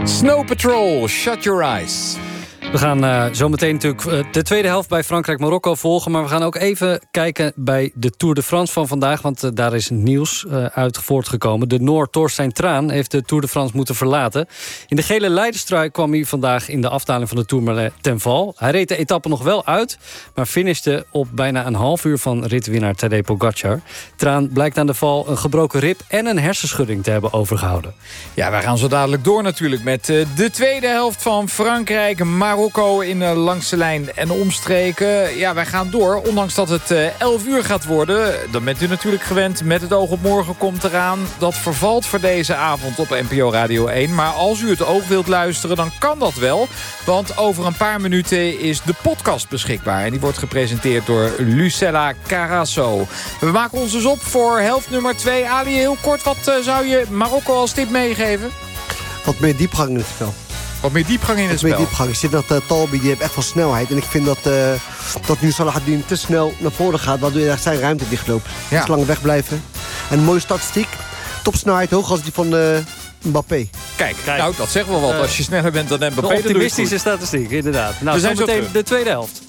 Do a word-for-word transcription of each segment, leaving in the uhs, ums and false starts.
Snow Patrol, Shut Your Eyes. We gaan uh, zo meteen natuurlijk uh, de tweede helft bij Frankrijk-Marokko volgen. Maar we gaan ook even kijken bij de Tour de France van vandaag. Want uh, daar is nieuws uh, uit voortgekomen. De Noor Torstein Thraan heeft de Tour de France moeten verlaten. In de gele leiderstrui kwam hij vandaag in de afdaling van de Tourmalet ten val. Hij reed de etappe nog wel uit, maar finishte op bijna een half uur van ritwinnaar Tadej Pogacar. Thraan blijkt aan de val een gebroken rib en een hersenschudding te hebben overgehouden. Ja, wij gaan zo dadelijk door natuurlijk met uh, de tweede helft van Frankrijk. Marokko in uh, langs de lijn en omstreken. Ja, wij gaan door. Ondanks dat het uh, elf uur gaat worden. Dan bent u natuurlijk gewend. Met het oog op morgen komt eraan. Dat vervalt voor deze avond op N P O Radio één. Maar als u het oog wilt luisteren, dan kan dat wel. Want over een paar minuten is de podcast beschikbaar. En die wordt gepresenteerd door Lucella Carasso. We maken ons dus op voor helft nummer twee. Ali, heel kort, wat uh, zou je Marokko als tip meegeven? Wat meer diepgang in het spel. Wat meer diepgang in het Wat spel. meer diepgang. Ik zit dat uh, Talbi, die heeft echt veel snelheid. En ik vind dat, uh, dat nu Salah Hadin te snel naar voren gaat. Waardoor je echt zijn ruimte dichtloopt. Ja. Dus lang wegblijven. En een mooie statistiek. Topsnelheid, hoog als die van uh, Mbappé. Kijk, Kijk, nou dat zeggen we wat. Uh, Als je sneller bent dan Mbappé, Een dan doe je het optimistische goed. statistiek, inderdaad. Nou, We zijn zo zo meteen terug. de tweede helft.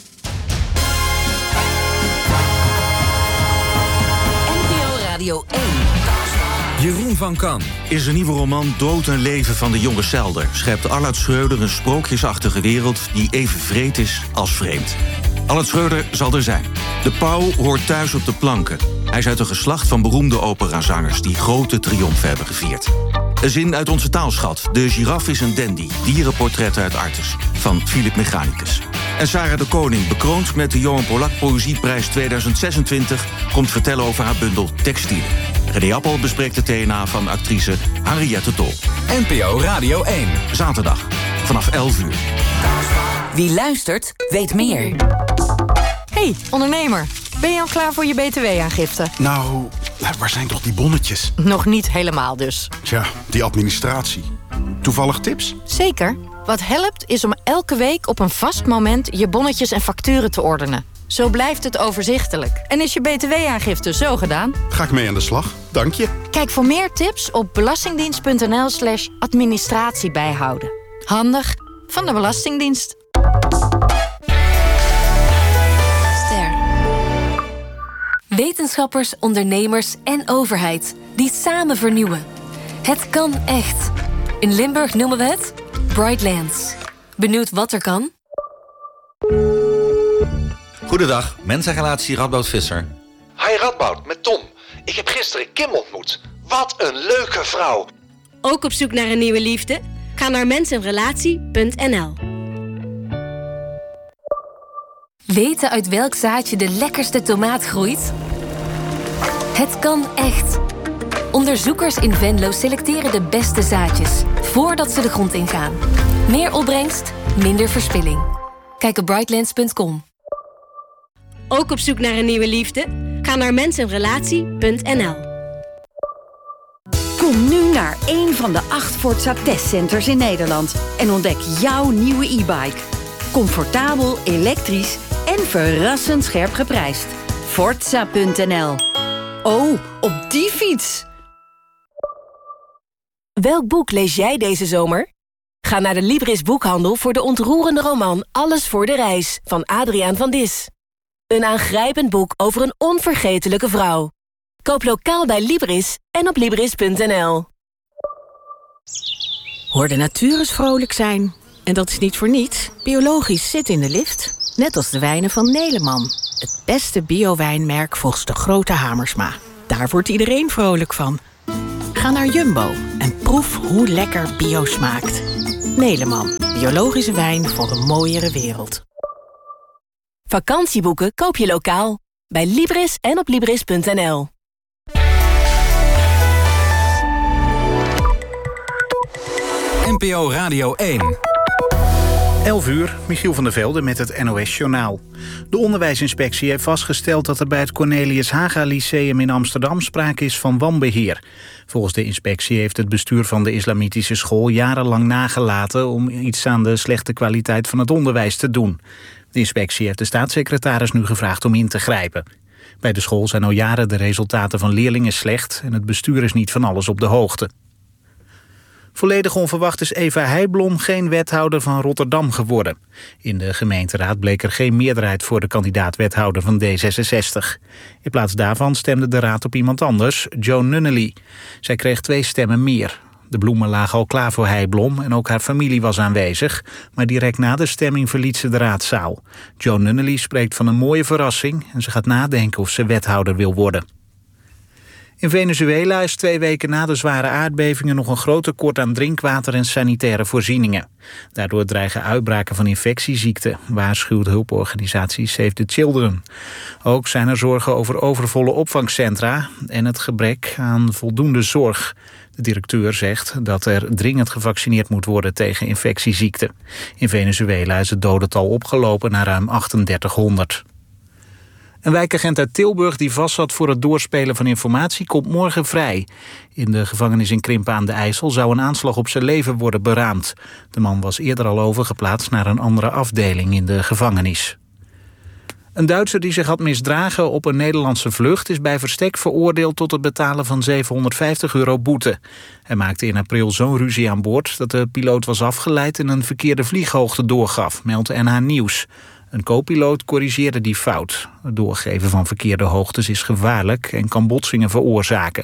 N P O Radio één. Jeroen van Kan. In zijn nieuwe roman Dood en Leven van de jonge Selder schept Arnoud Schreuder een sprookjesachtige wereld die even vreed is als vreemd. Arnoud Schreuder zal er zijn. De pauw hoort thuis op de planken. Hij is uit een geslacht van beroemde operazangers die grote triomfen hebben gevierd. Een zin uit onze taalschat. De giraf is een dandy. Dierenportretten uit Artes. Van Philip Mechanicus. En Sarah de Koning, bekroond met de Johan Polak Poëzieprijs tweeduizend zesentwintig... komt vertellen over haar bundel Textielen. René Appel bespreekt de T N A van actrice Henriette Tol. N P O Radio één. Zaterdag, vanaf elf uur. Wie luistert, weet meer. Hey, ondernemer. Ben je al klaar voor je B T W-aangifte? Nou, waar zijn toch die bonnetjes? Nog niet helemaal dus. Tja, die administratie. Toevallig tips? Zeker. Wat helpt is om elke week op een vast moment je bonnetjes en facturen te ordenen. Zo blijft het overzichtelijk. En is je B T W-aangifte zo gedaan? Ga ik mee aan de slag. Dank je. Kijk voor meer tips op belastingdienst.nl slash administratie bijhouden. Handig van de Belastingdienst. Wetenschappers, ondernemers en overheid die samen vernieuwen. Het kan echt. In Limburg noemen we het Brightlands. Benieuwd wat er kan? Goedendag, mensenrelatie Radboud Visser. Hi Radboud, met Tom. Ik heb gisteren Kim ontmoet. Wat een leuke vrouw. Ook op zoek naar een nieuwe liefde? Ga naar mensenrelatie punt n l. Weten uit welk zaadje de lekkerste tomaat groeit? Het kan echt. Onderzoekers in Venlo selecteren de beste zaadjes voordat ze de grond ingaan. Meer opbrengst, minder verspilling. Kijk op brightlands punt com. Ook op zoek naar een nieuwe liefde? Ga naar mensenrelatie punt n l. Kom nu naar een van de acht Forza testcenters in Nederland en ontdek jouw nieuwe e-bike. Comfortabel, elektrisch en verrassend scherp geprijsd. Forza punt n l. Oh, op die fiets! Welk boek lees jij deze zomer? Ga naar de Libris Boekhandel voor de ontroerende roman Alles voor de reis van Adriaan van Dis. Een aangrijpend boek over een onvergetelijke vrouw. Koop lokaal bij Libris en op libris punt n l. Hoor de natuur eens vrolijk zijn. En dat is niet voor niets. Biologisch zit in de lift. Net als de wijnen van Neleman. Het beste bio-wijnmerk volgens de grote Hamersma. Daar wordt iedereen vrolijk van. Ga naar Jumbo en proef hoe lekker bio smaakt. Neleman. Biologische wijn voor een mooiere wereld. Vakantieboeken koop je lokaal. Bij Libris en op libris punt n l. N P O Radio één. elf uur, Michiel van der Velde met het N O S-journaal. De onderwijsinspectie heeft vastgesteld dat er bij het Cornelius Haga Lyceum in Amsterdam sprake is van wanbeheer. Volgens de inspectie heeft het bestuur van de islamitische school jarenlang nagelaten om iets aan de slechte kwaliteit van het onderwijs te doen. De inspectie heeft de staatssecretaris nu gevraagd om in te grijpen. Bij de school zijn al jaren de resultaten van leerlingen slecht en het bestuur is niet van alles op de hoogte. Volledig onverwacht is Eva Heijblom geen wethouder van Rotterdam geworden. In de gemeenteraad bleek er geen meerderheid voor de kandidaat-wethouder van D zesenzestig. In plaats daarvan stemde de raad op iemand anders, Joan Nunnally. Zij kreeg twee stemmen meer. De bloemen lagen al klaar voor Heijblom en ook haar familie was aanwezig. Maar direct na de stemming verliet ze de raadzaal. Joan Nunnally spreekt van een mooie verrassing en ze gaat nadenken of ze wethouder wil worden. In Venezuela is twee weken na de zware aardbevingen nog een groot tekort aan drinkwater en sanitaire voorzieningen. Daardoor dreigen uitbraken van infectieziekten, waarschuwt hulporganisatie Save the Children. Ook zijn er zorgen over overvolle opvangcentra en het gebrek aan voldoende zorg. De directeur zegt dat er dringend gevaccineerd moet worden tegen infectieziekten. In Venezuela is het dodental opgelopen naar ruim achtendertighonderd. Een wijkagent uit Tilburg die vastzat voor het doorspelen van informatie komt morgen vrij. In de gevangenis in Krimpen aan de IJssel zou een aanslag op zijn leven worden beraamd. De man was eerder al overgeplaatst naar een andere afdeling in de gevangenis. Een Duitser die zich had misdragen op een Nederlandse vlucht is bij verstek veroordeeld tot het betalen van zevenhonderdvijftig euro boete. Hij maakte in april zo'n ruzie aan boord dat de piloot was afgeleid en een verkeerde vlieghoogte doorgaf, meldt N H Nieuws. Een co-piloot corrigeerde die fout. Het doorgeven van verkeerde hoogtes is gevaarlijk en kan botsingen veroorzaken.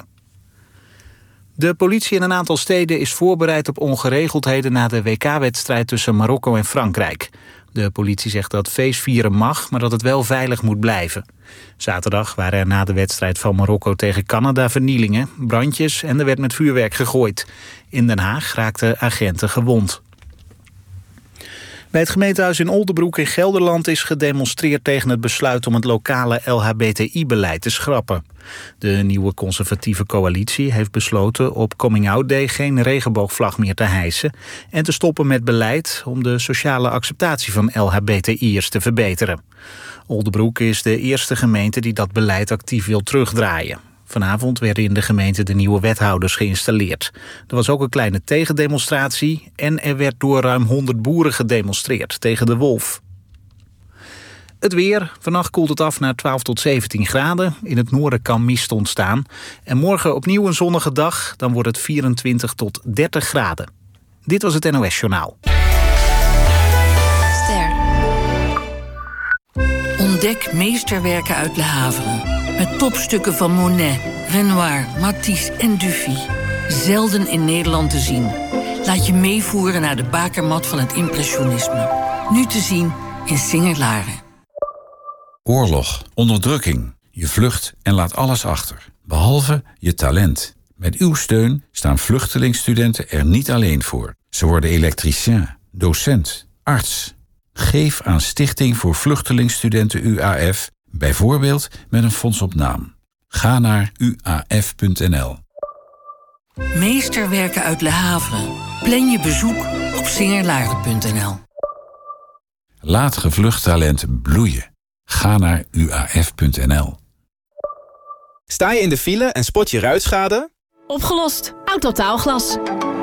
De politie in een aantal steden is voorbereid op ongeregeldheden na de W K-wedstrijd tussen Marokko en Frankrijk. De politie zegt dat feestvieren mag, maar dat het wel veilig moet blijven. Zaterdag waren er na de wedstrijd van Marokko tegen Canada vernielingen, brandjes en er werd met vuurwerk gegooid. In Den Haag raakten agenten gewond. Bij het gemeentehuis in Oldebroek in Gelderland is gedemonstreerd tegen het besluit om het lokale L H B T I-beleid te schrappen. De nieuwe conservatieve coalitie heeft besloten op Coming Out Day geen regenboogvlag meer te hijsen en te stoppen met beleid om de sociale acceptatie van L H B T I'ers te verbeteren. Oldebroek is de eerste gemeente die dat beleid actief wil terugdraaien. Vanavond werden in de gemeente de nieuwe wethouders geïnstalleerd. Er was ook een kleine tegendemonstratie en er werd door ruim honderd boeren gedemonstreerd tegen de wolf. Het weer. Vannacht koelt het af naar twaalf tot zeventien graden. In het noorden kan mist ontstaan. En morgen opnieuw een zonnige dag. Dan wordt het vierentwintig tot dertig graden. Dit was het N O S Journaal. Ster. Ontdek meesterwerken uit Le Havre. Met topstukken van Monet, Renoir, Matisse en Dufy. Zelden in Nederland te zien. Laat je meevoeren naar de bakermat van het impressionisme. Nu te zien in Singer-Laren. Oorlog, onderdrukking. Je vlucht en laat alles achter. Behalve je talent. Met uw steun staan vluchtelingstudenten er niet alleen voor. Ze worden elektricien, docent, arts. Geef aan Stichting voor Vluchtelingstudenten U A F... bijvoorbeeld met een fonds op naam. Ga naar u a f punt n l. Meesterwerken uit Le Havre. Plan je bezoek op singerlaren punt n l. Laat gevlucht talent bloeien. Ga naar u a f punt n l. Sta je in de file en spot je ruitschade? Opgelost. Autotaalglas.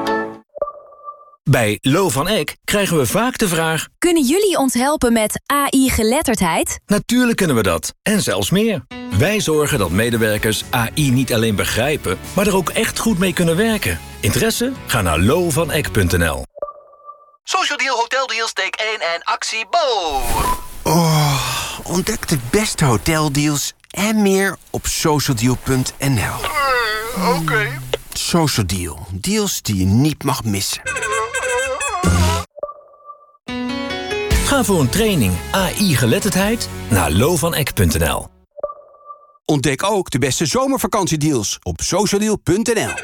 Bij Lo van Eck krijgen we vaak de vraag: kunnen jullie ons helpen met A I-geletterdheid? Natuurlijk kunnen we dat, en zelfs meer. Wij zorgen dat medewerkers A I niet alleen begrijpen, maar er ook echt goed mee kunnen werken. Interesse? Ga naar lo van eck punt n l. Social Deal, Hotel Deals, take één en actie, bo! Oh, ontdek de beste hoteldeals en meer op social deal punt n l. Uh, Oké. Okay. Social Deal, deals die je niet mag missen. Ga voor een training A I-geletterdheid naar lo van eck punt n l. Ontdek ook de beste zomervakantiedeals op social deal punt n l.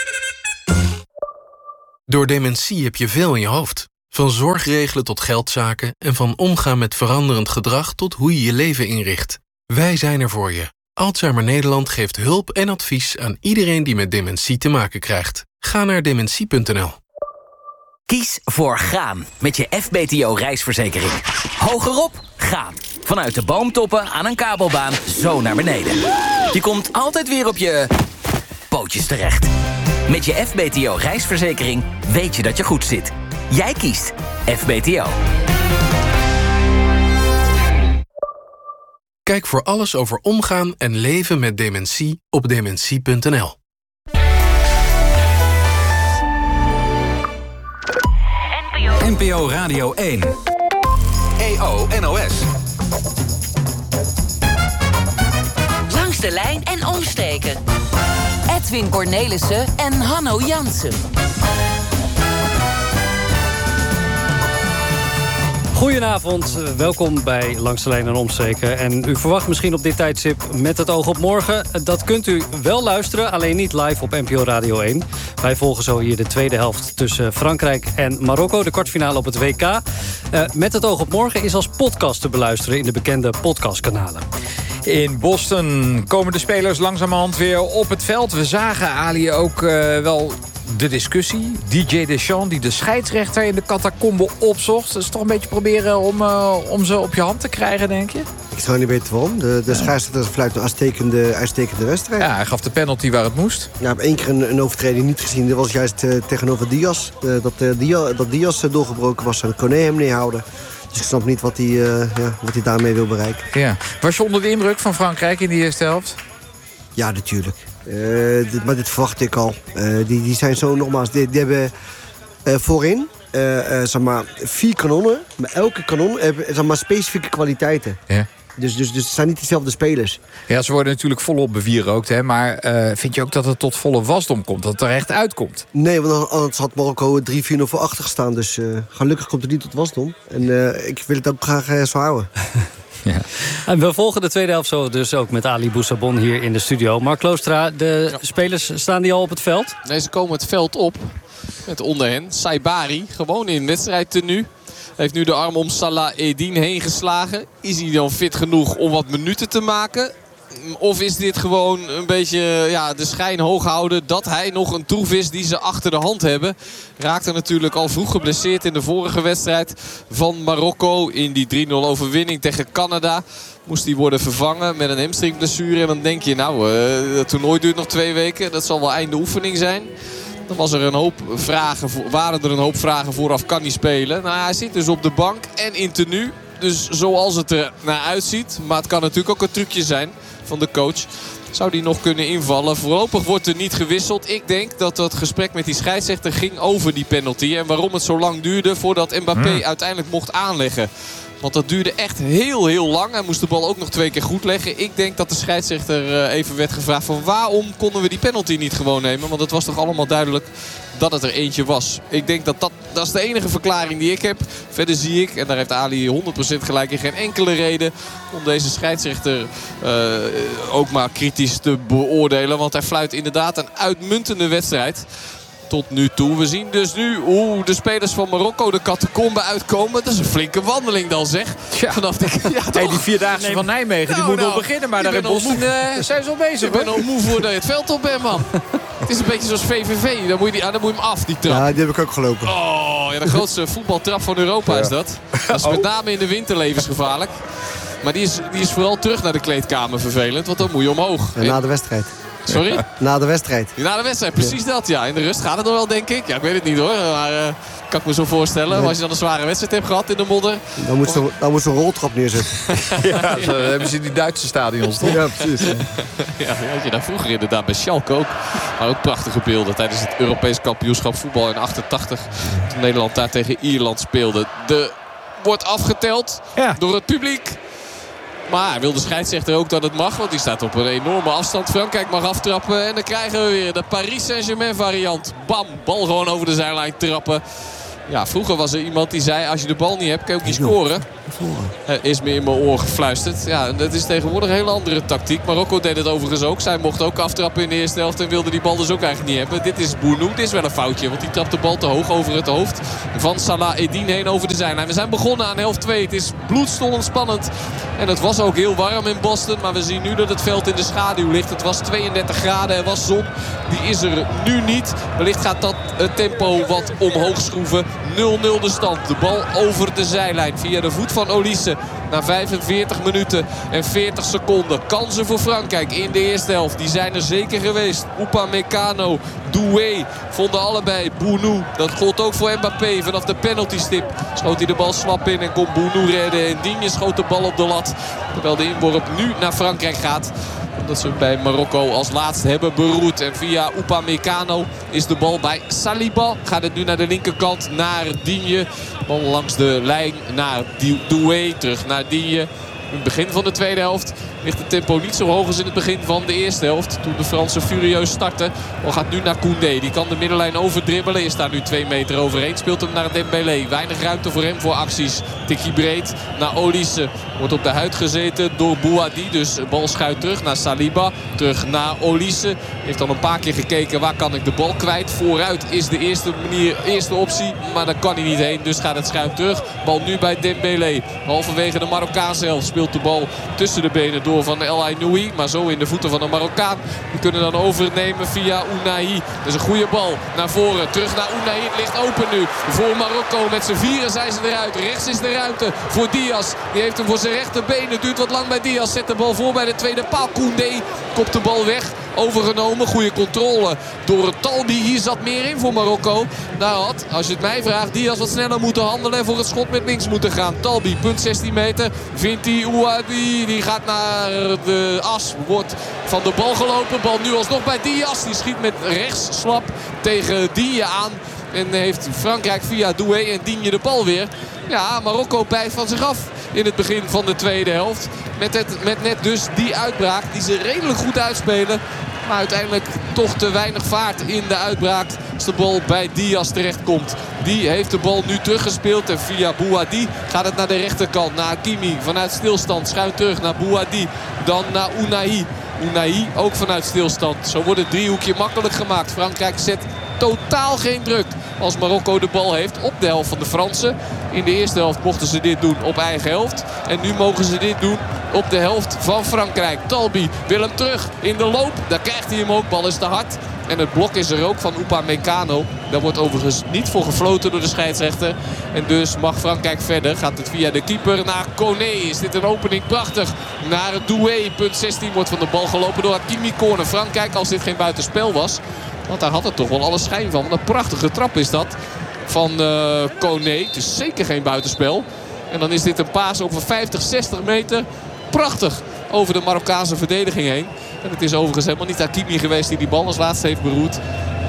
Door dementie heb je veel in je hoofd. Van zorgregelen tot geldzaken en van omgaan met veranderend gedrag tot hoe je je leven inricht. Wij zijn er voor je. Alzheimer Nederland geeft hulp en advies aan iedereen die met dementie te maken krijgt. Ga naar dementie punt n l. Kies voor gaan met je F B T O-reisverzekering. Hogerop, gaan. Vanuit de boomtoppen aan een kabelbaan zo naar beneden. Je komt altijd weer op je pootjes terecht. Met je F B T O-reisverzekering weet je dat je goed zit. Jij kiest F B T O. Kijk voor alles over omgaan en leven met dementie op dementie punt n l. N P O Radio één. E O N O S. Langs de lijn en omstreken. Edwin Cornelissen en Hanno Jansen. Goedenavond, welkom bij Langs de Lijn en Omstreken. En u verwacht misschien op dit tijdstip Met het oog op morgen. Dat kunt u wel luisteren, alleen niet live op N P O Radio één. Wij volgen zo hier de tweede helft tussen Frankrijk en Marokko. De kwartfinale op het W K. Uh, Met het oog op morgen is als podcast te beluisteren in de bekende podcastkanalen. In Boston komen de spelers langzamerhand weer op het veld. We zagen, Ali, ook uh, wel de discussie. D J Deschamps die de scheidsrechter in de catacombe opzocht. Dat is toch een beetje proberen om, uh, om ze op je hand te krijgen, denk je? Ik zou niet weten waarom. De, de scheidsrechter fluit een uitstekende, uitstekende wedstrijd. Ja, hij gaf de penalty waar het moest. Ja, ik heb één keer een, een overtreding niet gezien. Dat was juist uh, tegenover Diaz. Uh, dat, uh, Diaz. Dat Diaz uh, doorgebroken was en Koné hem neerhouden. Dus ik snap niet wat hij, uh, ja, wat hij daarmee wil bereiken. Ja. Was je onder de indruk van Frankrijk in die eerste helft? Ja, natuurlijk. Uh, dit, maar dit verwacht ik al. Uh, die, die zijn zo nogmaals... Die, die hebben uh, voorin uh, uh, zeg maar, vier kanonnen. Maar elke kanon heeft zeg maar, specifieke kwaliteiten. Ja. Dus, dus, dus het zijn niet dezelfde spelers. Ja, ze worden natuurlijk volop bewierookt. Hè? Maar uh, vind je ook dat het tot volle wasdom komt? Dat het er echt uitkomt? Nee, want anders had Marokko drie vier nul voor achter gestaan. Dus uh, gelukkig komt het niet tot wasdom. En uh, ik wil het ook graag uh, zo houden. Ja. En we volgen de tweede helft zo dus ook met Ali Boussabon hier in de studio. Mark Kloostra, de spelers, staan die al op het veld? Nee, ze komen het veld op. Met onder hen Saibari, gewoon in wedstrijdtenue. Heeft nu de arm om Salah Eddin heen geslagen. Is hij dan fit genoeg om wat minuten te maken? Of is dit gewoon een beetje ja, de schijn hoog houden dat hij nog een troef is die ze achter de hand hebben? Raakte natuurlijk al vroeg geblesseerd in de vorige wedstrijd van Marokko. In die drie nul overwinning tegen Canada. Moest hij worden vervangen met een hamstringblessure. En dan denk je, nou, uh, het toernooi duurt nog twee weken. Dat zal wel einde oefening zijn. Dan was er een hoop vragen, waren er een hoop vragen vooraf, kan hij spelen? Nou, hij zit dus op de bank en in tenue. Dus zoals het er naar uitziet. Maar het kan natuurlijk ook een trucje zijn van de coach. Zou die nog kunnen invallen? Voorlopig wordt er niet gewisseld. Ik denk dat dat gesprek met die scheidsrechter ging over die penalty. En waarom het zo lang duurde voordat Mbappé hmm. uiteindelijk mocht aanleggen. Want dat duurde echt heel, heel lang. Hij moest de bal ook nog twee keer goed leggen. Ik denk dat de scheidsrechter even werd gevraagd van waarom konden we die penalty niet gewoon nemen? Want het was toch allemaal duidelijk dat het er eentje was. Ik denk dat dat, dat is de enige verklaring die ik heb. Verder zie ik, en daar heeft Ali honderd procent gelijk in, geen enkele reden om deze scheidsrechter uh, ook maar kritisch te beoordelen. Want hij fluit inderdaad een uitmuntende wedstrijd. Tot nu toe. We zien dus nu hoe de spelers van Marokko de catacombe uitkomen. Dat is een flinke wandeling dan, zeg. Ja. Vanaf de, ja, hey, die Vierdaagse nee, van Nijmegen, die nou, moet nou, nog beginnen. Maar daar in Boston uh, zijn ze al bezig. Ik ben al moe voordat je het veld op bent, man. Het is een beetje zoals V V V. Dan moet je, die, ah, dan moet je hem af, die trap. Ja, die heb ik ook gelopen. Oh, ja, de grootste voetbaltrap van Europa ja. is dat. Dat is met name in de winter levensgevaarlijk. Maar die is, die is vooral terug naar de kleedkamer vervelend. Want dan moet je omhoog. Ja, na de wedstrijd. Sorry? Na de wedstrijd. Na de wedstrijd, precies ja. dat. Ja. In de rust gaat het nog wel, denk ik. Ja, ik weet het niet hoor. Maar uh, kan ik me zo voorstellen. Nee. Maar als je dan een zware wedstrijd hebt gehad in de modder. Dan moet ze, dan moet ze een roltrap neerzetten. ja, zo hebben ze in die Duitse stadions toch? Ja, precies. Ja. ja, had je daar vroeger inderdaad bij Schalke ook. Maar ook prachtige beelden tijdens het Europees kampioenschap voetbal in achtentachtig. Toen Nederland daar tegen Ierland speelde. De wordt afgeteld ja. door het publiek. Maar hij wil de scheidsrechter ook dat het mag. Want die staat op een enorme afstand. Frankrijk mag aftrappen. En dan krijgen we weer de Paris Saint-Germain variant. Bam, bal gewoon over de zijlijn trappen. Ja, vroeger was er iemand die zei, als je de bal niet hebt, kan je ook niet scoren. Uh, is me in mijn oor gefluisterd. Ja, dat is tegenwoordig een hele andere tactiek. Marokko deed het overigens ook. Zij mocht ook aftrappen in de eerste helft en wilde die bal dus ook eigenlijk niet hebben. Dit is Bounou. Dit is wel een foutje, want die trapt de bal te hoog over het hoofd van Salah Eddin heen over de zijlijn. We zijn begonnen aan helft twee. Het is bloedstollend spannend. En het was ook heel warm in Boston. Maar we zien nu dat het veld in de schaduw ligt. Het was tweeëndertig graden. Er was zon. Die is er nu niet. Wellicht gaat dat het tempo wat omhoog schroeven. nul nul de stand. De bal over de zijlijn via de voet van Olise. Na vijfenveertig minuten en veertig seconden. Kansen voor Frankrijk in de eerste helft. Die zijn er zeker geweest. Upamecano, Doué vonden allebei. Bounou, dat gold ook voor Mbappé. Vanaf de penaltystip schoot hij de bal slap in en kon Bounou redden. En Digne schoot de bal op de lat. Terwijl de inworp nu naar Frankrijk gaat. Omdat ze bij Marokko als laatste hebben beroerd. En via Upamecano is de bal bij Saliba. Gaat het nu naar de linkerkant naar Digne. Bal langs de lijn naar Doué. Terug naar Digne. In het begin van de tweede helft ligt het tempo niet zo hoog als in het begin van de eerste helft. Toen de Fransen furieus starten. Bal gaat nu naar Koundé. Die kan de middenlijn overdribbelen. Is daar nu twee meter overheen. Speelt hem naar Dembélé. Weinig ruimte voor hem voor acties. Tikkie breed naar Olise. Wordt op de huid gezeten door Bouhaddi. Dus de bal schuift terug naar Saliba. Terug naar Olise. Heeft al een paar keer gekeken waar kan ik de bal kwijt. Vooruit is de eerste, manier, eerste optie. Maar daar kan hij niet heen. Dus gaat het schuif terug. Bal nu bij Dembélé. Halverwege de Marokkaan zelf speelt de bal tussen de benen door van El Ainoui. Maar zo in de voeten van de Marokkaan. Die kunnen dan overnemen via Ounahi. Dat is een goede bal naar voren. Terug naar Ounahi. Het ligt open nu voor Marokko. Met z'n vieren zijn ze eruit. Rechts is de ruimte voor Diaz. Die heeft hem voor zijn rechterbeen. Het duurt wat lang bij Diaz. Zet de bal voor bij de tweede paal. Koundé kopt de bal weg. Overgenomen. Goede controle door Talbi. Hier zat meer in voor Marokko. Nou had, als je het mij vraagt, Diaz wat sneller moeten handelen. En voor het schot met links moeten gaan. Talbi, punt zestien meter. Vindt hij Ouadi. Die gaat naar de as. Wordt van de bal gelopen. Bal nu alsnog bij Diaz. Die schiet met rechts slap tegen Digne aan. En heeft Frankrijk via Doué en Digne de bal weer. Ja, Marokko bijt van zich af in het begin van de tweede helft. Met, het, met net dus die uitbraak die ze redelijk goed uitspelen. Maar uiteindelijk toch te weinig vaart in de uitbraak als de bal bij Diaz terechtkomt. Die heeft de bal nu teruggespeeld. En via Bouhaddi gaat het naar de rechterkant. Naar Hakimi vanuit stilstand. Schuift terug naar Bouhaddi. Dan naar Ounahi. Ounahi ook vanuit stilstand. Zo wordt het driehoekje makkelijk gemaakt. Frankrijk zet totaal geen druk als Marokko de bal heeft op de helft van de Fransen. In de eerste helft mochten ze dit doen op eigen helft. En nu mogen ze dit doen op de helft van Frankrijk. Talbi wil hem terug in de loop. Daar krijgt hij hem ook. Bal is te hard. En het blok is er ook van Upamecano. Daar wordt overigens niet voor gefloten door de scheidsrechter. En dus mag Frankrijk verder. Gaat het via de keeper naar Koné. Is dit een opening? Prachtig. Naar Doué. Punt zestien wordt van de bal gelopen door Hakimi. Corner Frankrijk als dit geen buitenspel was. Want daar had het toch wel alle schijn van. Want een prachtige trap is dat van uh, Koné. Het is zeker geen buitenspel. En dan is dit een paas over vijftig, zestig meter. Prachtig over de Marokkaanse verdediging heen. En het is overigens helemaal niet Hakimi geweest die die bal als laatste heeft beroerd.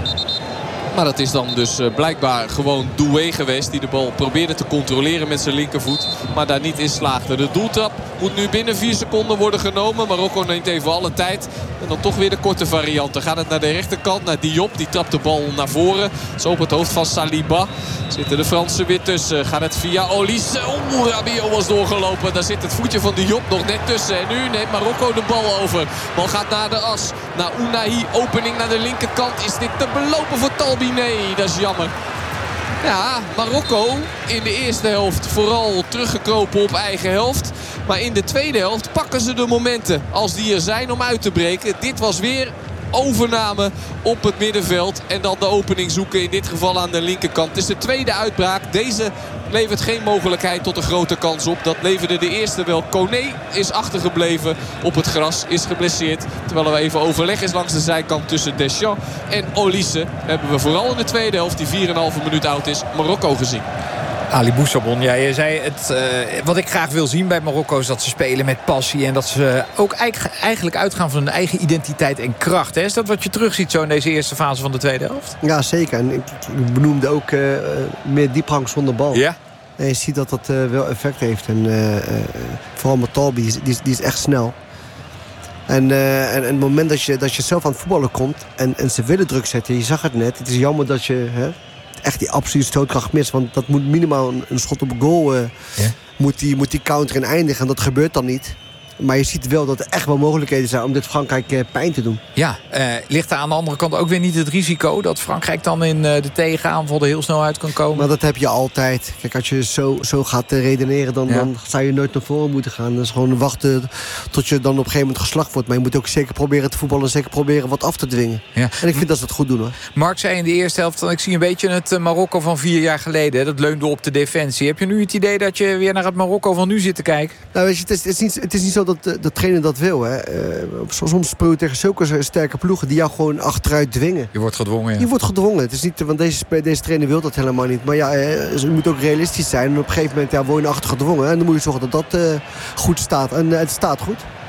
Maar dat is dan dus uh, blijkbaar gewoon Doué geweest. Die de bal probeerde te controleren met zijn linkervoet. Maar daar niet in slaagde. De doeltrap moet nu binnen vier seconden worden genomen. Marokko neemt even alle tijd. En dan toch weer de korte variant. Dan gaat het naar de rechterkant. Naar Diop. Die trapt de bal naar voren. Zo op het hoofd van Saliba. Zitten de Fransen weer tussen. Gaat het via Olise. Oeh, Rabiot was doorgelopen. Daar zit het voetje van Diop nog net tussen. En nu neemt Marokko de bal over. Bal gaat naar de as. Naar Ounahi. Opening naar de linkerkant. Is dit te belopen voor Talbi? Nee, dat is jammer. Ja, Marokko in de eerste helft vooral teruggekropen op eigen helft. Maar in de tweede helft pakken ze de momenten als die er zijn om uit te breken. Dit was weer overname op het middenveld. En dan de opening zoeken, in dit geval aan de linkerkant. Het is de tweede uitbraak. Deze levert geen mogelijkheid tot een grote kans op. Dat leverde de eerste wel. Koné is achtergebleven op het gras. Is geblesseerd. Terwijl er even overleg is langs de zijkant tussen Deschamps en Olise. Hebben we vooral in de tweede helft, die vier komma vijf minuut oud is, Marokko gezien. Ali Boussabon, ja, je zei het. Uh, wat ik graag wil zien bij Marokko is dat ze spelen met passie. En dat ze ook eigenlijk uitgaan van hun eigen identiteit en kracht. Hè? Is dat wat je terugziet zo in deze eerste fase van de tweede helft? Ja, zeker. En ik, ik benoemde ook uh, meer diepgang zonder bal. Ja. En je ziet dat dat uh, wel effect heeft. En uh, uh, vooral met Talbi, die, die, die is echt snel. En, uh, en, en het moment dat je, dat je zelf aan het voetballen komt en, en ze willen druk zetten, je zag het net. Het is jammer dat je hè, echt die absolute stootkracht mist. Want dat moet minimaal een, een schot op goal uh, ja. moet, die, moet die counter in eindigen. En dat gebeurt dan niet. Maar je ziet wel dat er echt wel mogelijkheden zijn om dit Frankrijk uh, pijn te doen. Ja, uh, ligt er aan de andere kant ook weer niet het risico dat Frankrijk dan in uh, de tegenaanval er heel snel uit kan komen? Maar dat heb je altijd. Kijk, als je zo, zo gaat uh, redeneren, dan, ja. dan zou je nooit naar voren moeten gaan. Dat is gewoon wachten tot je dan op een gegeven moment geslacht wordt. Maar je moet ook zeker proberen te voetballen en zeker proberen wat af te dwingen. Ja. En ik vind dat ze het goed doen, hoor. Mark zei in de eerste helft, ik zie een beetje het Marokko van vier jaar geleden. Hè, dat leunde op de defensie. Heb je nu het idee dat je weer naar het Marokko van nu zit te kijken? Nou, weet je, het is, het is, niet, het is niet zo dat de, de trainer dat wil. Hè. Uh, soms speel je tegen zulke sterke ploegen die jou gewoon achteruit dwingen. Je wordt gedwongen, ja. Je wordt gedwongen. Het is niet, want deze, deze trainer wil dat helemaal niet. Maar ja, uh, je moet ook realistisch zijn. En op een gegeven moment ja, word je achter gedwongen. En dan moet je zorgen dat dat uh, goed staat. En uh, het staat goed. Ja.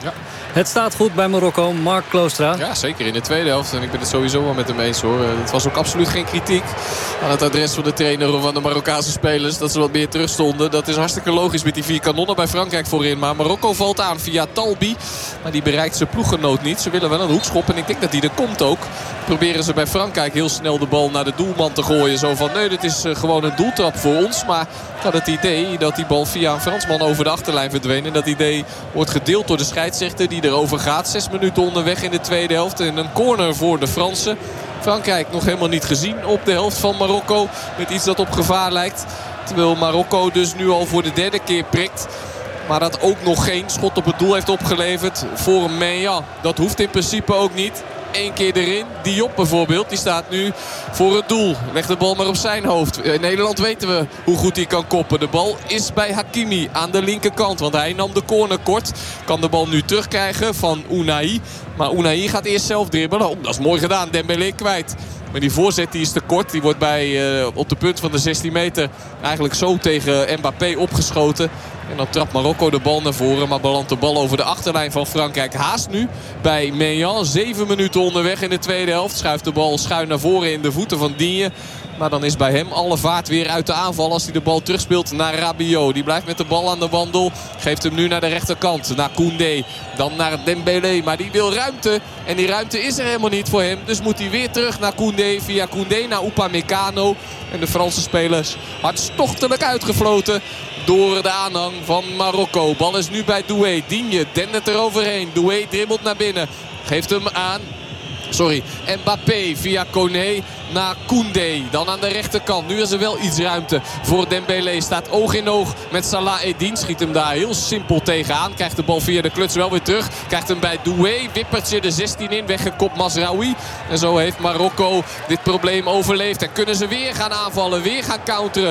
Het staat goed bij Marokko. Mark Kloostra. Ja, zeker in de tweede helft. En ik ben het sowieso wel met hem eens hoor. Het was ook absoluut geen kritiek aan het adres van de trainer of van de Marokkaanse spelers. Dat ze wat meer terug stonden. Dat is hartstikke logisch met die vier kanonnen bij Frankrijk voorin. Maar Marokko valt aan via Talbi. Maar die bereikt zijn ploeggenoot niet. Ze willen wel een hoekschop. En ik denk dat die er komt ook. Proberen ze bij Frankrijk heel snel de bal naar de doelman te gooien. Zo van nee, dit is gewoon een doeltrap voor ons. Maar ik had het idee dat die bal via een Fransman over de achterlijn verdween. En dat idee wordt gedeeld door de scheidsrechter die erover gaat. Zes minuten onderweg in de tweede helft. En een corner voor de Fransen. Frankrijk nog helemaal niet gezien op de helft van Marokko. Met iets dat op gevaar lijkt. Terwijl Marokko dus nu al voor de derde keer prikt. Maar dat ook nog geen schot op het doel heeft opgeleverd voor Meillan. Dat hoeft in principe ook niet. Eén keer erin. Diop bijvoorbeeld. Die staat nu voor het doel. Legt de bal maar op zijn hoofd. In Nederland weten we hoe goed hij kan koppen. De bal is bij Hakimi aan de linkerkant. Want hij nam de corner kort. Kan de bal nu terugkrijgen van Unai. Maar Unai gaat eerst zelf dribbelen. Oh, dat is mooi gedaan. Dembélé kwijt. Maar die voorzet die is te kort. Die wordt bij, uh, op de punt van de zestien meter eigenlijk zo tegen Mbappé opgeschoten. En dan trapt Marokko de bal naar voren. Maar belandt de bal over de achterlijn van Frankrijk. Haast nu bij Meillan. Zeven minuten onderweg in de tweede helft. Schuift de bal schuin naar voren in de voeten van Digne. Maar dan is bij hem alle vaart weer uit de aanval als hij de bal terugspeelt naar Rabiot. Die blijft met de bal aan de wandel. Geeft hem nu naar de rechterkant. Naar Koundé. Dan naar Dembélé. Maar die wil ruimte. En die ruimte is er helemaal niet voor hem. Dus moet hij weer terug naar Koundé. Via Koundé naar Upamecano. En de Franse spelers hartstochtelijk uitgefloten door de aanhang van Marokko. Bal is nu bij Doué. Digne dendert er overheen. Doué dribbelt naar binnen. Geeft hem aan... Sorry, Mbappé via Koné naar Koundé. Dan aan de rechterkant. Nu is er wel iets ruimte voor Dembélé. Staat oog in oog met Salah Eddin. Schiet hem daar heel simpel tegenaan. Krijgt de bal via de kluts wel weer terug. Krijgt hem bij Doué. Wippertje de zestien in. Weggekopt Mazraoui. En zo heeft Marokko dit probleem overleefd. En kunnen ze weer gaan aanvallen. Weer gaan counteren.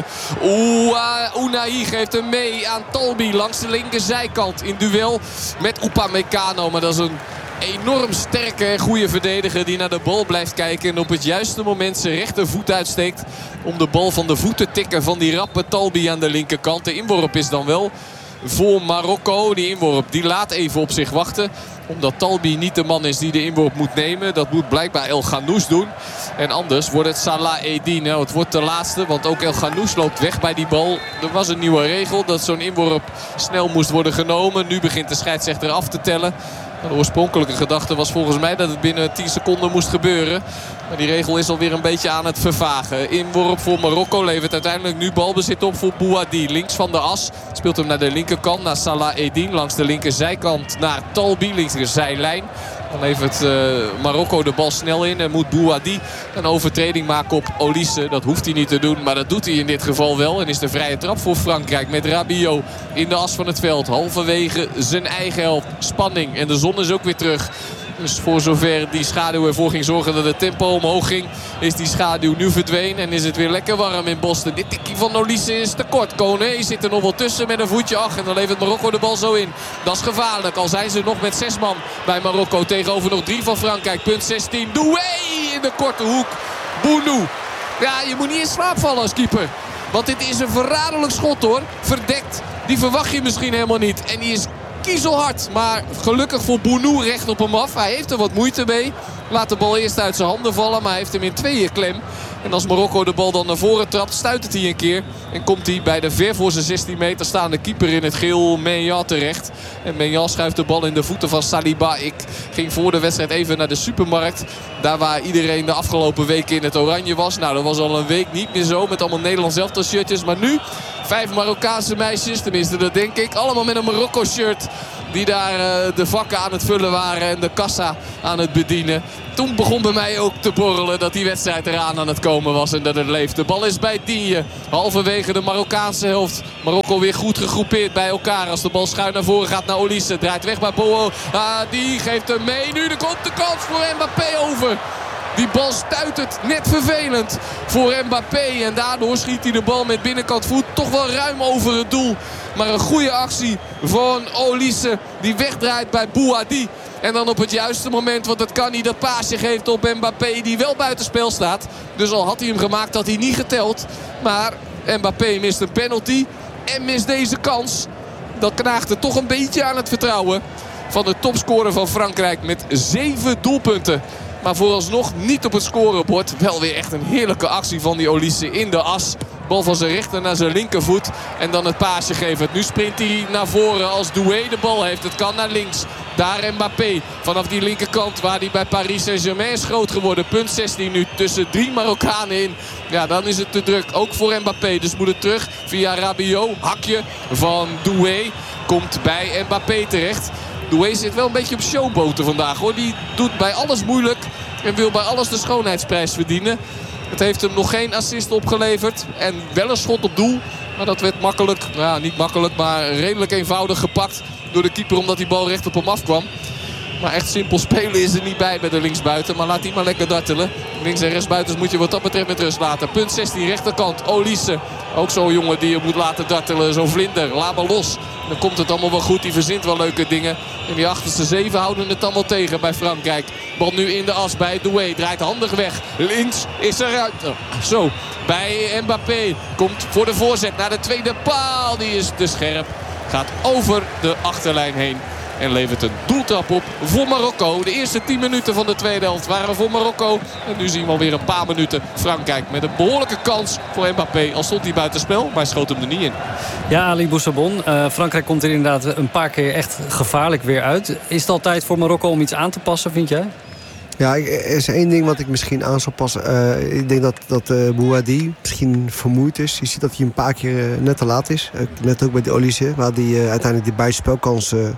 Unai geeft hem mee aan Talbi langs de linkerzijkant. In duel met Upamecano. Maar dat is een enorm sterke en goede verdediger die naar de bal blijft kijken. En op het juiste moment zijn rechtervoet uitsteekt om de bal van de voet te tikken van die rappe Talbi aan de linkerkant. De inworp is dan wel voor Marokko. Die inworp die laat even op zich wachten. Omdat Talbi niet de man is die de inworp moet nemen. Dat moet blijkbaar El Ghanouch doen. En anders wordt het Salah Eddin. Nou, het wordt de laatste, want ook El Ghanouch loopt weg bij die bal. Er was een nieuwe regel dat zo'n inworp snel moest worden genomen. Nu begint de scheidsrechter af te tellen. De oorspronkelijke gedachte was volgens mij dat het binnen tien seconden moest gebeuren. Maar die regel is alweer een beetje aan het vervagen. Inworp voor Marokko levert uiteindelijk nu balbezit op voor Bouhaddi. Links van de as. Speelt hem naar de linkerkant. Naar Salah Eddin. Langs de linkerzijkant naar Talbi. Linkerzijlijn. Dan levert uh, Marokko de bal snel in. En moet Bouhaddi een overtreding maken op Olise. Dat hoeft hij niet te doen. Maar dat doet hij in dit geval wel. En is de vrije trap voor Frankrijk. Met Rabiot in de as van het veld. Halverwege zijn eigen helft. Spanning. En de zon is ook weer terug. Dus voor zover die schaduw ervoor ging zorgen dat het tempo omhoog ging, is die schaduw nu verdwenen. En is het weer lekker warm in Boston. Dit tikkie van Olise is te kort. Koné zit er nog wel tussen met een voetje. Ach, en dan levert Marokko de bal zo in. Dat is gevaarlijk. Al zijn ze nog met zes man bij Marokko. Tegenover nog drie van Frankrijk. Punt zestien. Doué in de korte hoek. Bounou. Ja, je moet niet in slaap vallen als keeper. Want dit is een verraderlijk schot hoor. Verdekt. Die verwacht je misschien helemaal niet. En die is kiezelhard. Maar gelukkig voor Bounou recht op hem af. Hij heeft er wat moeite mee. Laat de bal eerst uit zijn handen vallen. Maar hij heeft hem in tweeën klem. En als Marokko de bal dan naar voren trapt, stuitert hij een keer. En komt hij bij de ver voor zijn zestien meter staande keeper in het geel Meillan terecht. En Meillan schuift de bal in de voeten van Saliba. Ik ging voor de wedstrijd even naar de supermarkt. Daar waar iedereen de afgelopen weken in het oranje was. Nou, dat was al een week niet meer zo. Met allemaal Nederlands elftal shirtjes. Maar nu vijf Marokkaanse meisjes. Tenminste, dat denk ik. Allemaal met een Marokko shirt. Die daar uh, de vakken aan het vullen waren. En de kassa aan het bedienen. Toen begon bij mij ook te borrelen dat die wedstrijd eraan aan het komen was. En dat het leeft. De bal is bij Digne. Halverwege de Marokkaanse helft. Marokko weer goed gegroepeerd bij elkaar. Als de bal schuin naar voren gaat naar Olise. Draait weg bij Boo. Ah, die geeft hem mee. Nu er komt de kans voor Mbappé over. Die bal stuitert net vervelend voor Mbappé. En daardoor schiet hij de bal met binnenkant voet toch wel ruim over het doel. Maar een goede actie van Olise. Die wegdraait bij Bouhaddi. En dan op het juiste moment, want dat kan niet, dat paasje geeft op Mbappé. Die wel buitenspel staat. Dus al had hij hem gemaakt, had hij niet geteld. Maar Mbappé mist een penalty. En mist deze kans. Dat knaagt er toch een beetje aan het vertrouwen van de topscorer van Frankrijk met zeven doelpunten. Maar vooralsnog niet op het scorebord. Wel weer echt een heerlijke actie van die Olise in de as. Bal van zijn rechter naar zijn linkervoet. En dan het paasje geven. Nu sprint hij naar voren als Doué de bal heeft. Het kan naar links. Daar Mbappé vanaf die linkerkant waar hij bij Paris Saint-Germain is groot geworden. Punt zestien nu tussen drie Marokkanen in. Ja, dan is het te druk. Ook voor Mbappé. Dus moet het terug via Rabiot. Hakje van Doué. Komt bij Mbappé terecht. Doué zit wel een beetje op showboten vandaag hoor. Die doet bij alles moeilijk. En wil bij alles de schoonheidsprijs verdienen. Het heeft hem nog geen assist opgeleverd. En wel een schot op doel. Maar dat werd makkelijk, nou ja, niet makkelijk, maar redelijk eenvoudig gepakt door de keeper. Omdat die bal recht op hem afkwam. Maar echt simpel spelen is er niet bij bij de linksbuiten. Maar laat die maar lekker dartelen. Links- en rechtsbuitens moet je wat dat betreft met rust laten. Punt zestien, rechterkant. Olise. Ook zo'n jongen die je moet laten dartelen. Zo'n vlinder. Laat maar los. Dan komt het allemaal wel goed. Die verzint wel leuke dingen. En die achterste zeven houden het allemaal tegen bij Frankrijk. Bal nu in de as bij Doué. Draait handig weg. Links is eruit. Zo. Bij Mbappé. Komt voor de voorzet naar de tweede paal. Die is te scherp. Gaat over de achterlijn heen. En levert een doeltrap op voor Marokko. De eerste tien minuten van de tweede helft waren voor Marokko. En nu zien we alweer een paar minuten Frankrijk met een behoorlijke kans voor Mbappé. Al stond hij buitenspel, maar hij schoot hem er niet in. Ja, Ali Boussabon. Uh, Frankrijk komt er inderdaad een paar keer echt gevaarlijk weer uit. Is het al tijd voor Marokko om iets aan te passen, vind jij? Ja, er is één ding wat ik misschien aan zou passen. Uh, ik denk dat, dat uh, Bouhaddi misschien vermoeid is. Je ziet dat hij een paar keer uh, net te laat is. Uh, net ook bij de Olise, waar hij uh, uiteindelijk die buitenspelkans uh,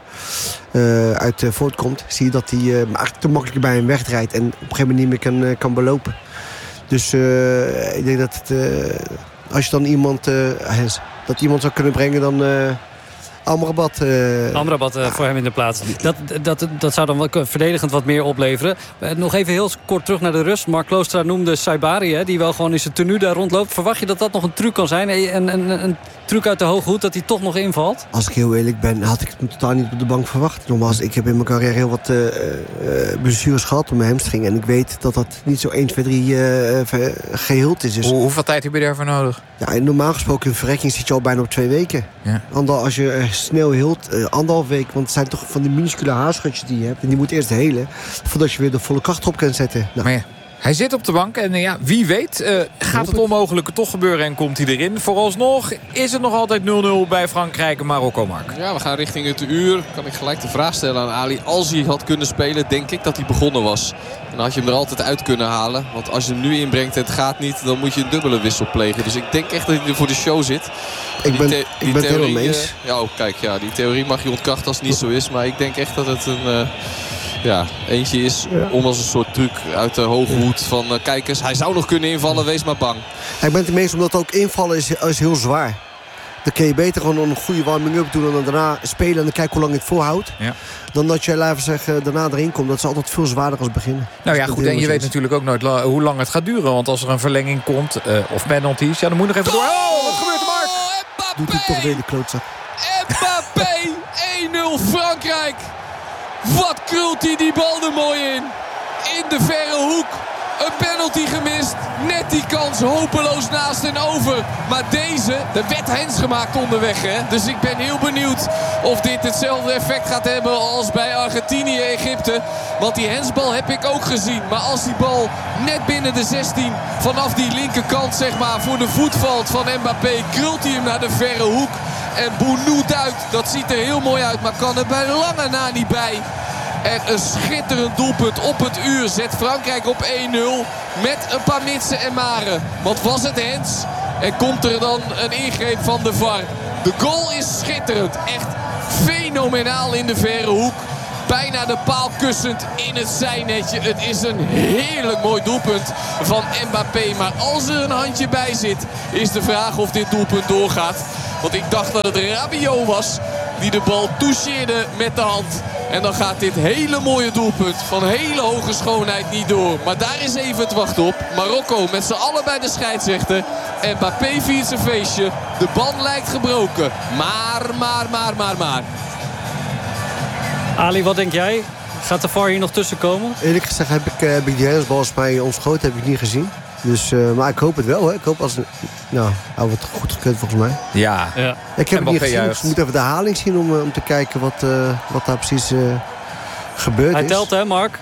uh, uit uh, voortkomt. Zie je dat hij uh, eigenlijk te makkelijk bij hem wegdraait. En op een gegeven moment niet meer kan, uh, kan belopen. Dus uh, ik denk dat het, uh, als je dan iemand, uh, dat iemand zou kunnen brengen, dan... Uh, Amrabat. Uh... Amrabat uh, voor hem in de plaats. Dat, dat, dat zou dan wel verdedigend wat meer opleveren. Uh, nog even heel kort terug naar de rust. Mark Kloostra noemde Saibari, hè, die wel gewoon in zijn tenue daar rondloopt. Verwacht je dat dat nog een truc kan zijn? Een, een, een truc uit de hoge hoed dat hij toch nog invalt? Als ik heel eerlijk ben, had ik het totaal niet op de bank verwacht. Nogmaals, ik heb in mijn carrière heel wat uh, uh, blessures gehad op mijn hamstring. En ik weet dat dat niet zo één, twee, drie uh, geheeld is. Dus... Hoe, hoeveel tijd heb je daarvoor nodig? Ja, normaal gesproken in verrekking zit je al bijna op twee weken. Ja. Andal, als je uh, snel heelt, uh, anderhalf week. Want het zijn toch van die minuscule haarschutjes die je hebt. En die moet eerst helen, voordat je weer de volle kracht op kan zetten. Nou. Maar ja, hij zit op de bank en ja, wie weet uh, gaat het onmogelijke toch gebeuren en komt hij erin. Vooralsnog is het nog altijd nul nul bij Frankrijk en Marokko, Mark. Ja, we gaan richting het uur. Kan ik gelijk de vraag stellen aan Ali. Als hij had kunnen spelen, denk ik dat hij begonnen was. En dan had je hem er altijd uit kunnen halen. Want als je hem nu inbrengt en het gaat niet, dan moet je een dubbele wissel plegen. Dus ik denk echt dat hij er voor de show zit. Ik ben, die ik ben het helemaal mee eens. Uh, ja, oh, kijk, ja, die theorie mag je ontkrachten als het niet zo is. Maar ik denk echt dat het een... Uh, Ja, eentje is ja. om als een soort truc uit de hoge hoed van uh, kijkers. Hij zou nog kunnen invallen, wees maar bang. Ik ben het meest omdat ook invallen is, is heel zwaar. Dan kun je beter gewoon een goede warming-up doen en dan daarna spelen en dan kijken hoe lang je het volhoudt. Ja. Dan dat je, laten we zeggen, daarna erin komt. Dat is altijd veel zwaarder als beginnen. Nou ja, goed, en je weet natuurlijk ook nooit la- hoe lang het gaat duren. Want als er een verlenging komt, uh, of penalties, ja, dan moet je nog even door. Oh, wat gebeurt er, Mark? Oh, doet hij toch weer de klootzak. Mbappé, één nul Frankrijk. Wat krult hij die bal er mooi in. In de verre hoek. Een penalty gemist. Net die kans hopeloos naast en over. Maar deze, er werd hens gemaakt onderweg. Hè? Dus ik ben heel benieuwd of dit hetzelfde effect gaat hebben als bij Argentinië-Egypte. Want die hensbal heb ik ook gezien. Maar als die bal net binnen de zestien vanaf die linkerkant zeg maar voor de voet valt van Mbappé, krult hij hem naar de verre hoek. En Bounou duikt. Dat ziet er heel mooi uit, maar kan er bij lange na niet bij. En een schitterend doelpunt op het uur zet Frankrijk op één nul. Met een paar mitsen en maren. Want was het hens? En komt er dan een ingreep van de V A R. De goal is schitterend. Echt fenomenaal in de verre hoek. Bijna de paal kussend in het zijnetje. Het is een heerlijk mooi doelpunt van Mbappé. Maar als er een handje bij zit, is de vraag of dit doelpunt doorgaat. Want ik dacht dat het Rabiot was die de bal toucheerde met de hand. En dan gaat dit hele mooie doelpunt van hele hoge schoonheid niet door. Maar daar is even het wachten op. Marokko met z'n allen bij de scheidsrechter. Mbappé viert zijn feestje. De band lijkt gebroken. Maar, maar, maar, maar, maar. Ali, wat denk jij? Gaat de V A R hier nog tussen komen? Eerlijk gezegd heb ik, heb ik die hensbal als mij ontschoten heb ik niet gezien. Dus, uh, maar ik hoop het wel. Hè. Ik hoop als... Nou, hij wordt goed gekund volgens mij. Ja. ja. Ik heb het niet gezien. Dus we moeten even de herhaling zien om, uh, om te kijken wat, uh, wat daar precies uh, gebeurd hij is. Hij telt hè, Mark?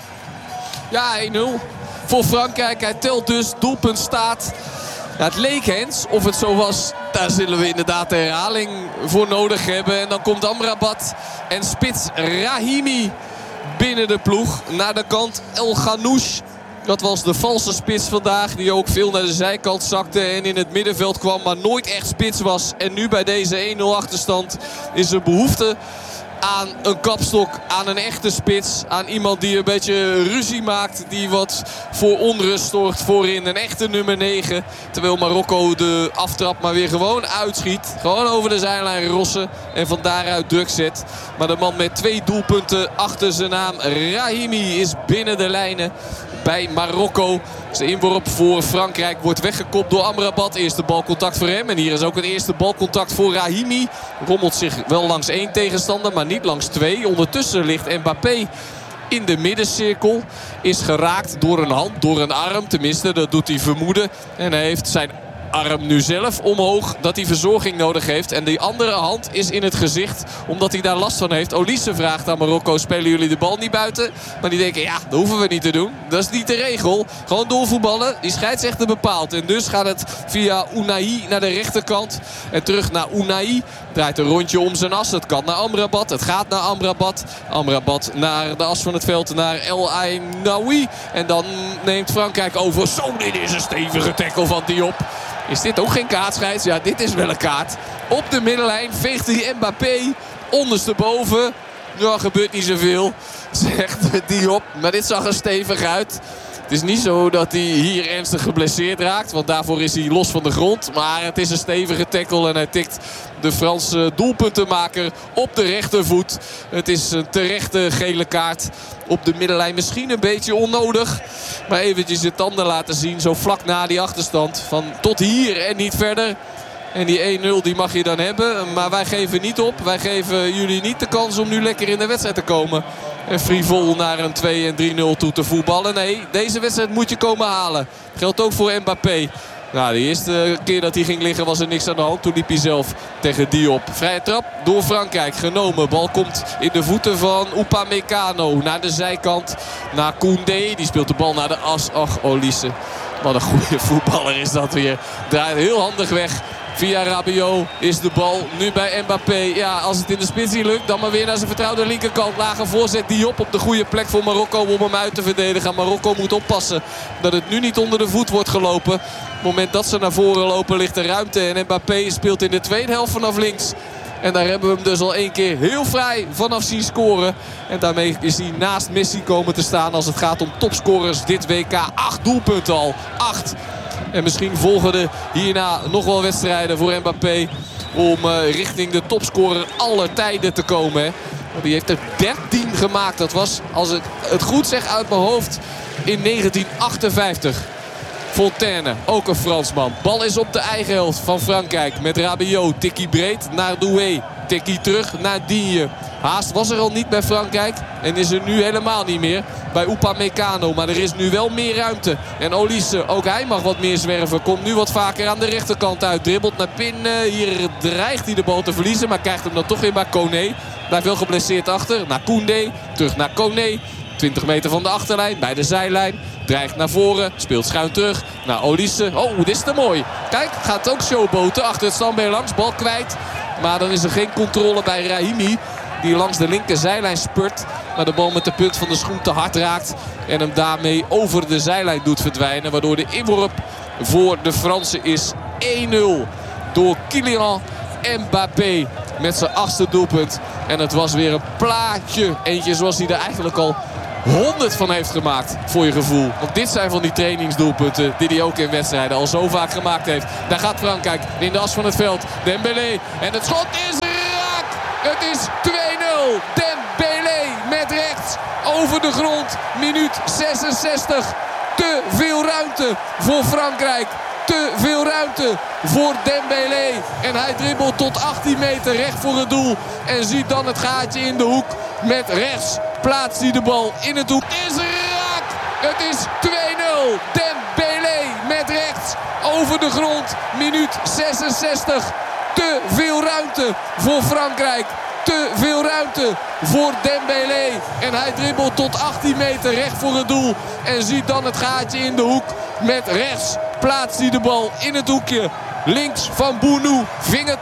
Ja, één nul. Voor Frankrijk. Hij telt dus. Doelpunt staat. Ja, het leek Hens. Of het zo was, daar zullen we inderdaad de herhaling voor nodig hebben. En dan komt Amrabat en spits Rahimi binnen de ploeg. Naar de kant El Ghanouch. Dat was de valse spits vandaag. Die ook veel naar de zijkant zakte en in het middenveld kwam. Maar nooit echt spits was. En nu bij deze één nul achterstand is er behoefte aan een kapstok, aan een echte spits. Aan iemand die een beetje ruzie maakt. Die wat voor onrust zorgt voorin. Een echte nummer negen. Terwijl Marokko de aftrap maar weer gewoon uitschiet. Gewoon over de zijlijn rossen. En van daaruit druk zet. Maar de man met twee doelpunten achter zijn naam, Rahimi, is binnen de lijnen bij Marokko. Zijn inworp voor Frankrijk wordt weggekopt door Amrabat. Eerste balcontact voor hem. En hier is ook het eerste balcontact voor Rahimi. Rommelt zich wel langs één tegenstander, maar niet langs twee. Ondertussen ligt Mbappé in de middencirkel. Is geraakt door een hand, door een arm. Tenminste, dat doet hij vermoeden. En hij heeft zijn arm nu zelf omhoog, dat hij verzorging nodig heeft. En die andere hand is in het gezicht, omdat hij daar last van heeft. Olise vraagt aan Marokko, spelen jullie de bal niet buiten? Maar die denken, ja, dat hoeven we niet te doen. Dat is niet de regel. Gewoon doorvoetballen. Die scheidsrechter bepaalt. En dus gaat het via Unai naar de rechterkant. En terug naar Unai. Draait een rondje om zijn as. Het kan naar Amrabat. Het gaat naar Amrabat. Amrabat naar de as van het veld, naar El Ainaoui. En dan neemt Frankrijk over. Zo, dit is een stevige tackle van Diop. Is dit ook geen kaartscheids? Ja, dit is wel een kaart. Op de middenlijn veegt hij Mbappé ondersteboven. Ja, gebeurt niet zoveel, zegt Diop. Maar dit zag er stevig uit. Het is niet zo dat hij hier ernstig geblesseerd raakt. Want daarvoor is hij los van de grond. Maar het is een stevige tackle. En hij tikt de Franse doelpuntenmaker op de rechtervoet. Het is een terechte gele kaart op de middenlijn. Misschien een beetje onnodig. Maar eventjes de tanden laten zien. Zo vlak na die achterstand. Van tot hier en niet verder. En die één nul die mag je dan hebben. Maar wij geven niet op. Wij geven jullie niet de kans om nu lekker in de wedstrijd te komen. En frivol naar een twee en drie nul toe te voetballen. Nee, deze wedstrijd moet je komen halen. Geldt ook voor Mbappé. Nou, de eerste keer dat hij ging liggen was er niks aan de hand. Toen liep hij zelf tegen Diop. Vrije trap door Frankrijk genomen. Bal komt in de voeten van Upamecano. Naar de zijkant. Naar Koundé. Die speelt de bal naar de as. Ach, Olise. Wat een goede voetballer is dat weer. Draait heel handig weg. Via Rabiot is de bal nu bij Mbappé. Ja, als het in de spits niet lukt, dan maar weer naar zijn vertrouwde linkerkant. Lage voorzet Diop op de goede plek voor Marokko om hem uit te verdedigen. Marokko moet oppassen dat het nu niet onder de voet wordt gelopen. Op het moment dat ze naar voren lopen ligt er ruimte. En Mbappé speelt in de tweede helft vanaf links. En daar hebben we hem dus al één keer heel vrij vanaf zien scoren. En daarmee is hij naast Messi komen te staan als het gaat om topscorers dit W K. Acht doelpunten al. Acht. En misschien volgen er hierna nog wel wedstrijden voor Mbappé om uh, richting de topscorer aller tijden te komen. Hè. Die heeft er dertien gemaakt. Dat was, als ik het goed zeg uit mijn hoofd, in negentien achtenvijftig. Fontaine, ook een Fransman. Bal is op de eigen helft van Frankrijk met Rabiot. Tikkie breed naar Doué. Tikkie terug naar Digne. Haast was er al niet bij Frankrijk. En is er nu helemaal niet meer bij Upamecano. Maar er is nu wel meer ruimte. En Olise, ook hij mag wat meer zwerven. Komt nu wat vaker aan de rechterkant uit. Dribbelt naar Pin. Hier dreigt hij de bal te verliezen. Maar krijgt hem dan toch weer bij Koné. Blijft wel geblesseerd achter. Naar Koundé. Terug naar Koné. twintig meter van de achterlijn. Bij de zijlijn. Dreigt naar voren. Speelt schuin terug. Naar Olise. Oh, dit is te mooi. Kijk, gaat ook showboten. Achter het standbeen langs. Bal kwijt. Maar dan is er geen controle bij Rahimi. Die langs de linkerzijlijn spurt. Maar de bal met de punt van de schoen te hard raakt. En hem daarmee over de zijlijn doet verdwijnen. Waardoor de inworp voor de Fransen is één nul. Door Kylian Mbappé. Met zijn achtste doelpunt. En het was weer een plaatje. Eentje zoals hij er eigenlijk al honderd van heeft gemaakt. Voor je gevoel. Want dit zijn van die trainingsdoelpunten die hij ook in wedstrijden al zo vaak gemaakt heeft. Daar gaat Frankrijk in de as van het veld. Dembélé. En het schot is raak. Het is twee nul. Dembélé met rechts over de grond. Minuut zesenzestig. Te veel ruimte voor Frankrijk. Te veel ruimte voor Dembélé. En hij dribbelt tot achttien meter recht voor het doel. En ziet dan het gaatje in de hoek. Met rechts plaatst hij de bal in het doel. Het is raak. Het is twee nul. Dembélé met rechts over de grond. Minuut zesenzestig. Te veel ruimte voor Frankrijk. Te veel ruimte voor Dembélé. En hij dribbelt tot achttien meter recht voor het doel. En ziet dan het gaatje in de hoek. Met rechts plaatst hij de bal in het hoekje. Links van Bounou. Vinger